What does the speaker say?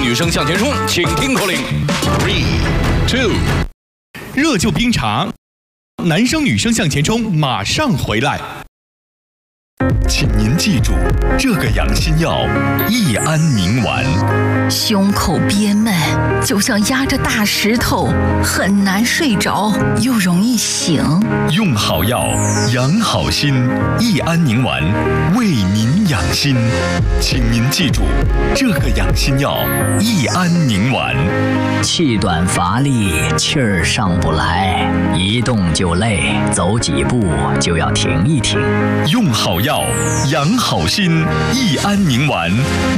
女生向前冲，请听口令 ：3、2。 热救冰茶，男生女生向前冲，马上回来。 请您记住这个养心药益安宁丸。 胸口憋闷，就像压着大石头，很难睡着，又容易醒。 用好药，养好心，益安宁丸为您养心。请您记住这个养心药益安宁丸。 气短乏力，气儿上不来，一动就累，走几步就要停一停。 用好药，养好心，益安宁丸